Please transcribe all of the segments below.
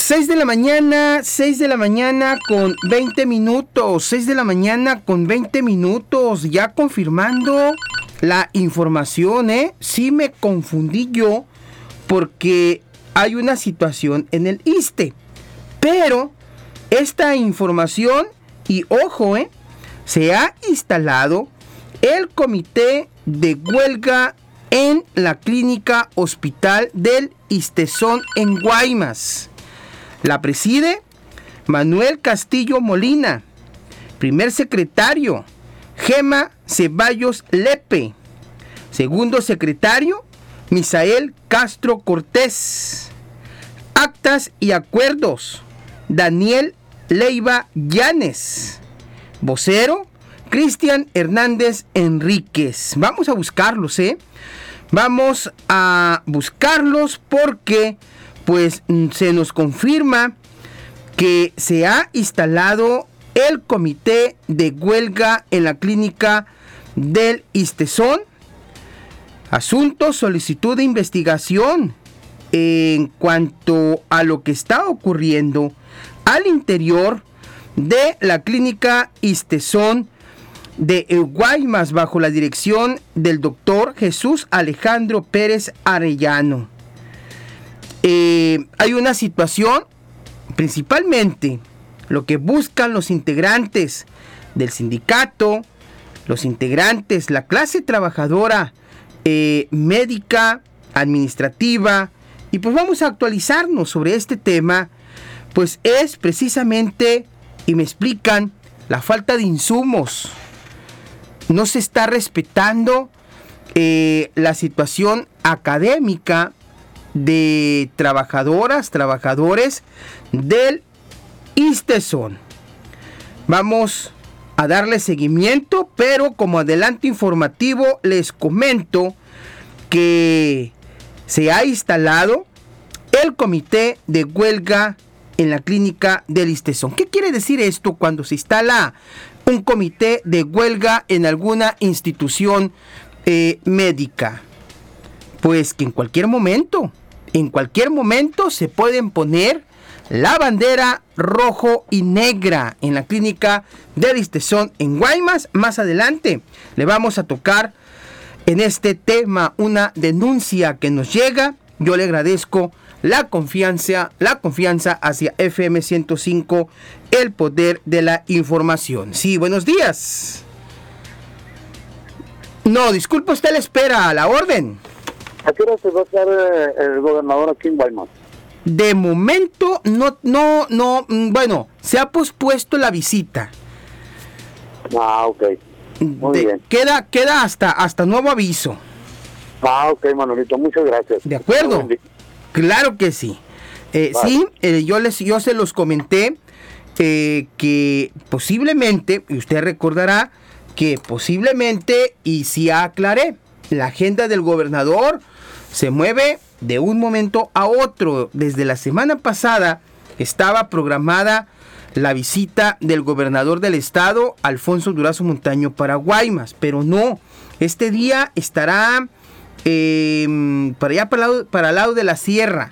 6 de la mañana con 20 minutos, 6 de la mañana con 20 minutos, ya confirmando la información, Sí me confundí yo porque hay una situación en el ISSSTE, pero esta información, y ojo, se ha instalado el comité de huelga en la clínica hospital del ISSSTEZON en Guaymas. La preside Manuel Castillo Molina. Primer secretario, Gema Ceballos Lepe. Segundo secretario, Misael Castro Cortés. Actas y acuerdos, Daniel Leiva Llanes. Vocero, Cristian Hernández Enríquez. Vamos a buscarlos, Vamos a buscarlos porque pues se nos confirma que se ha instalado el comité de huelga en la clínica del ISSSTEZON. Asunto, solicitud de investigación en cuanto a lo que está ocurriendo al interior de la clínica ISSSTEZON de Guaymas bajo la dirección del doctor Jesús Alejandro Pérez Arellano. Hay una situación, principalmente lo que buscan los integrantes del sindicato, los integrantes, la clase trabajadora médica, administrativa, y pues vamos a actualizarnos sobre este tema, pues es precisamente, y me explican, la falta de insumos. No se está respetando la situación académica de trabajadoras, trabajadores del ISSSTEZON. Vamos a darle seguimiento, pero como adelanto informativo les comento que se ha instalado el comité de huelga en la clínica del ISSSTEZON. ¿Qué quiere decir esto cuando se instala un comité de huelga en alguna institución médica? Pues que en cualquier momento se pueden poner la bandera rojo y negra en la clínica del ISSSTEZON en Guaymas. Más adelante le vamos a tocar en este tema una denuncia que nos llega. Yo le agradezco la confianza hacia FM 105, el poder de la información. Sí, buenos días. No, disculpe usted la espera, a la orden. ¿A qué hora se va a estar el gobernador aquí en Guaymas? De momento no, bueno, se ha pospuesto la visita. Ah, ok. Muy bien. Queda hasta nuevo aviso. Ah, ok, Manolito, muchas gracias. De acuerdo. Claro que sí. Vale. Sí, yo se los comenté que posiblemente, y usted recordará que posiblemente, y sí aclaré, la agenda del gobernador se mueve de un momento a otro. Desde la semana pasada estaba programada la visita del gobernador del estado, Alfonso Durazo Montaño, para Guaymas, pero no, este día estará para allá, para el lado de la sierra,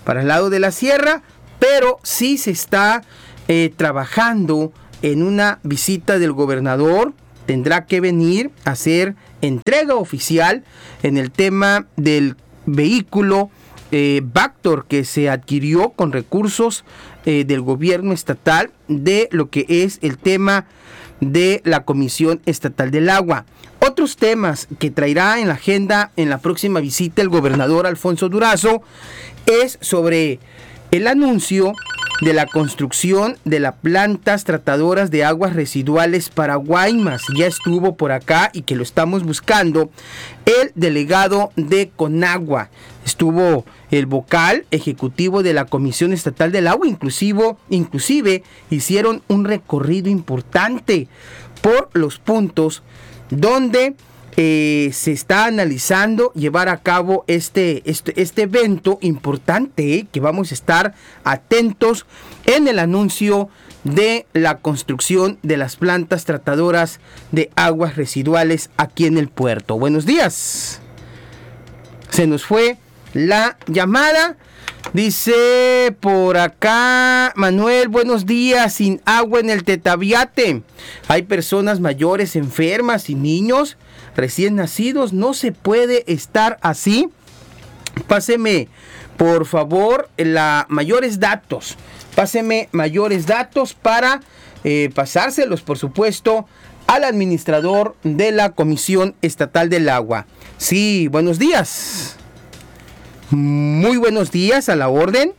pero sí se está trabajando en una visita del gobernador. Tendrá que venir a hacer entrega oficial en el tema del vehículo Vactor que se adquirió con recursos del gobierno estatal, de lo que es el tema de la Comisión Estatal del Agua. Otros temas que traerá en la agenda en la próxima visita el gobernador Alfonso Durazo es sobre el anuncio de la construcción de las plantas tratadoras de aguas residuales para Guaymas. Ya estuvo por acá y que lo estamos buscando el delegado de Conagua. Estuvo el vocal ejecutivo de la Comisión Estatal del Agua. Inclusive hicieron un recorrido importante por los puntos donde se está analizando llevar a cabo este evento importante, que vamos a estar atentos en el anuncio de la construcción de las plantas tratadoras de aguas residuales aquí en el puerto. Buenos días. Se nos fue la llamada. Dice por acá Manuel, buenos días, sin agua en el Tetaviate. Hay personas mayores enfermas y niños recién nacidos. No se puede estar así. Páseme, por favor, mayores datos. Páseme mayores datos para pasárselos, por supuesto, al administrador de la Comisión Estatal del Agua. Sí, buenos días. Muy buenos días, a la orden.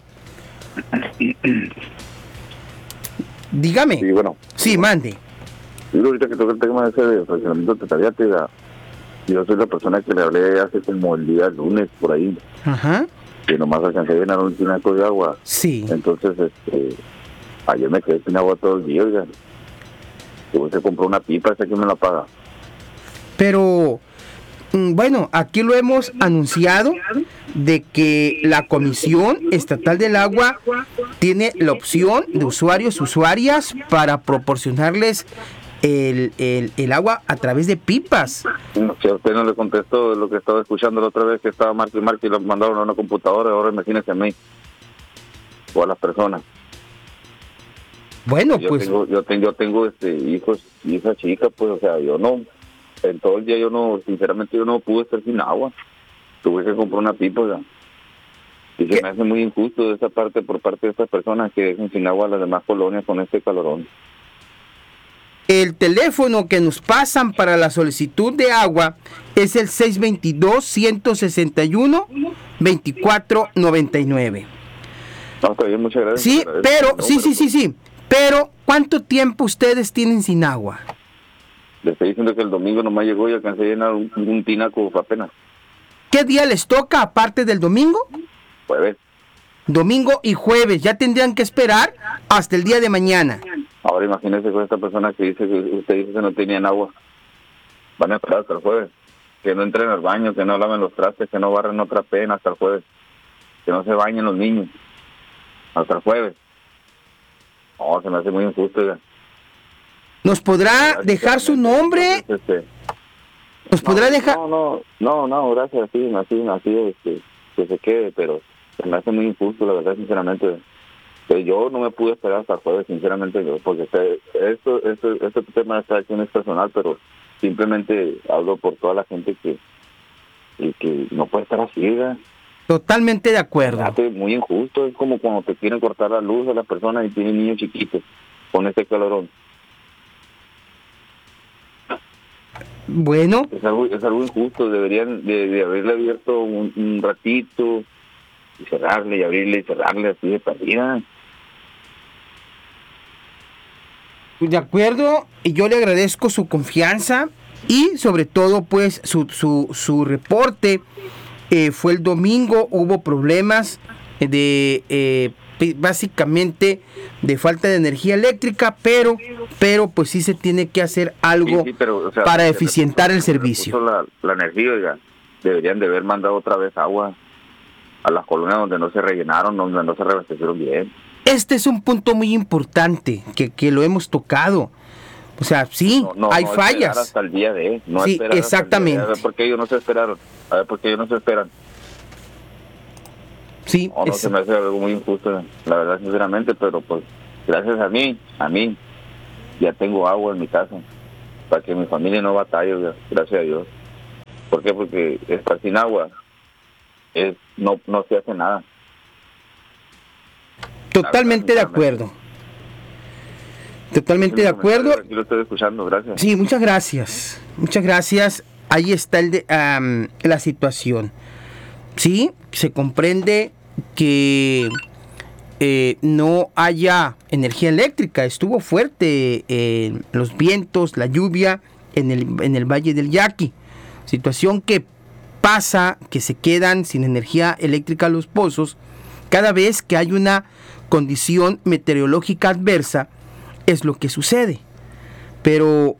Dígame. Sí, bueno. Sí, mande. Yo ahorita que toca el tema ese de fraccionamiento de Tetaviate, yo soy la persona que le hablé hace como el día lunes, por ahí. Ajá. Que nomás alcancé a llenar un tinaco de agua. Sí. Entonces, ayer me quedé sin agua todo el día, oiga. Tuve que comprar una pipa, esa que me la paga. Pero, bueno, aquí lo hemos anunciado de que la Comisión Estatal del Agua tiene la opción de usuarias para proporcionarles el agua a través de pipas. Si a usted no le contestó lo que estaba escuchando la otra vez, que estaba marque y lo mandaron a una computadora, ahora imagínese a mí o a las personas. Bueno, yo pues tengo hijos y hija chica, pues, o sea, yo no, en todo el día sinceramente yo no pude estar sin agua. Tuve que comprar una pipa, ¿verdad? Y se me hace muy injusto de esa parte, por parte de estas personas que dejen sin agua a las demás colonias con este calorón. El teléfono que nos pasan para la solicitud de agua es el 622-161-2499. No, está bien, muchas gracias. Sí, pero, sí. Pero, ¿cuánto tiempo ustedes tienen sin agua? Le estoy diciendo que el domingo nomás llegó y alcancé a llenar un tinaco apenas. ¿Qué día les toca aparte del domingo? Jueves. Domingo y jueves. Ya tendrían que esperar hasta el día de mañana. Ahora imagínese con esta persona que usted dice que no tenían agua. Van a esperar hasta el jueves. Que no entren al baño, que no laven los trastes, que no barren otra pena hasta el jueves. Que no se bañen los niños. Hasta el jueves. No, se me hace muy injusto, ya. ¿Nos podrá dejar su nombre? ¿Nos podrá dejar? No, gracias, así, que se quede, pero se me hace muy injusto, la verdad, sinceramente. Yo no me pude esperar hasta el jueves, sinceramente, porque este tema de cada quien es personal, pero simplemente hablo por toda la gente que no puede estar así, ¿verdad? Totalmente de acuerdo. Es muy injusto, es como cuando te quieren cortar la luz a las personas y tienen niños chiquitos con este calorón. Bueno. Es algo injusto, deberían de haberle abierto un ratito y cerrarle y abrirle y cerrarle así de perdida. De acuerdo, y yo le agradezco su confianza y sobre todo pues su reporte. Fue el domingo, hubo problemas básicamente de falta de energía eléctrica, pero pues sí se tiene que hacer algo pero, o sea, para eficientar el servicio. La energía, oiga, deberían de haber mandado otra vez agua a las colonias donde no se rellenaron, donde no se reabastecieron bien. Este es un punto muy importante que lo hemos tocado. O sea, sí, hay fallas. Hasta el día de, sí, exactamente. A ver por qué ellos no se esperaron. Sí, no se me hace algo muy injusto, la verdad, sinceramente, pero pues gracias a mí ya tengo agua en mi casa para que mi familia no batalle, gracias a Dios. ¿Por qué? Porque estar sin agua no se hace nada. Totalmente de acuerdo. Totalmente de acuerdo. Aquí lo estoy escuchando, gracias. Sí, muchas gracias. Muchas gracias. Ahí está la situación. Sí, se comprende que no haya energía eléctrica. Estuvo fuerte los vientos, la lluvia en el Valle del Yaqui. Situación que pasa, que se quedan sin energía eléctrica los pozos cada vez que hay una condición meteorológica adversa. Es lo que sucede. Pero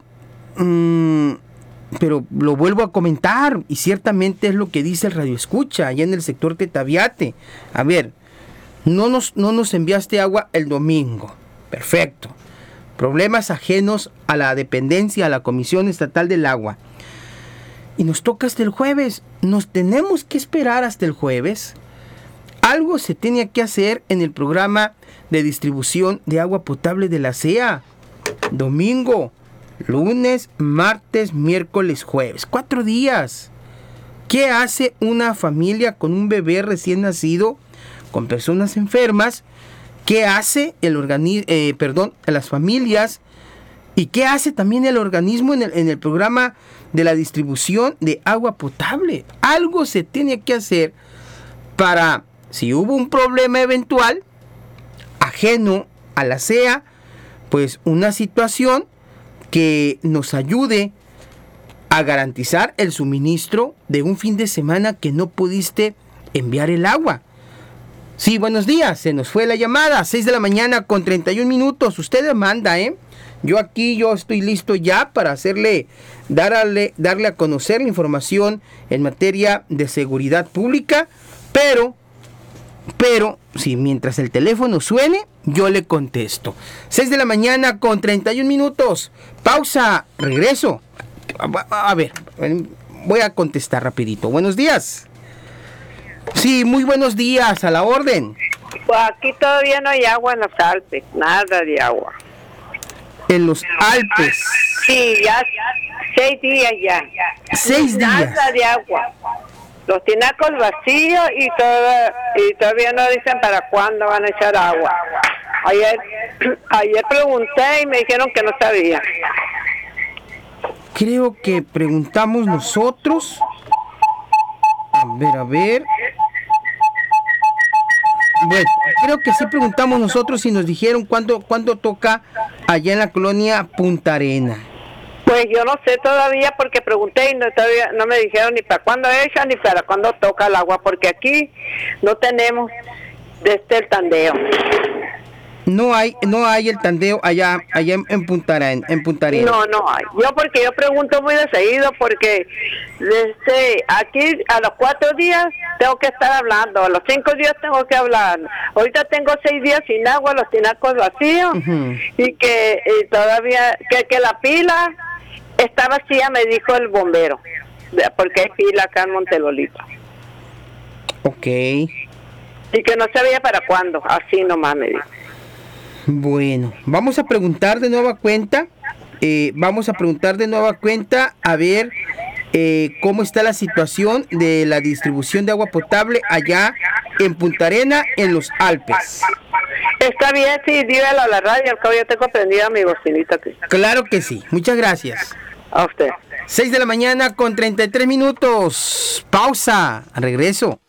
lo vuelvo a comentar, y ciertamente es lo que dice el radioescucha allá en el sector Tetaviate. A ver, no nos enviaste agua el domingo. Perfecto. Problemas ajenos a la dependencia, a la Comisión Estatal del Agua. Y nos toca hasta el jueves. Nos tenemos que esperar hasta el jueves Algo se tenía que hacer en el programa de distribución de agua potable de la CEA. Domingo, lunes, martes, miércoles, jueves. 4 días. ¿Qué hace una familia con un bebé recién nacido, con personas enfermas? ¿Qué hace las familias? ¿Y qué hace también el organismo en el programa de la distribución de agua potable? Algo se tiene que hacer para, si hubo un problema eventual, ajeno a la CEA, pues una situación que nos ayude a garantizar el suministro de un fin de semana que no pudiste enviar el agua. Sí, buenos días, se nos fue la llamada, 6 de la mañana con 31 minutos, usted manda, Yo estoy listo ya para darle a conocer la información en materia de seguridad pública, pero, si mientras el teléfono suene, yo le contesto. 6 de la mañana con 31 minutos, pausa, regreso. A ver, voy a contestar rapidito. Buenos días. Sí, muy buenos días, a la orden. Pues aquí todavía no hay agua en los Alpes, nada de agua. En los Alpes. Sí, ya 6 días ya. 6 días. Nada de agua. Los tinacos vacíos y todavía no dicen para cuándo van a echar agua. Ayer pregunté y me dijeron que no sabía. Creo que preguntamos nosotros. A ver. Bueno, creo que sí preguntamos nosotros y nos dijeron cuándo toca allá en la colonia Punta Arena. Pues yo no sé todavía porque pregunté y todavía no me dijeron ni para cuándo echan ni para cuándo toca el agua, porque aquí no tenemos el tandeo. No hay el tandeo allá en Punta Arena. No hay. Yo pregunto muy de seguido porque aquí a los 4 días tengo que estar hablando, a los 5 días tengo que hablar. Ahorita tengo 6 días sin agua, los tinacos vacíos, y que todavía que la pila está vacía, me dijo el bombero, porque hay pila acá en Montelolita. Ok. Y que no sabía para cuándo, así nomás me dijo. Bueno, vamos a preguntar de nueva cuenta. A ver cómo está la situación de la distribución de agua potable allá en Punta Arena, en los Alpes. Está bien, sí, dígalo a la radio, al cabo yo tengo prendida a mi bocinita aquí. Claro que sí, muchas gracias. A usted. 6 de la mañana con 33 minutos. Pausa, regreso.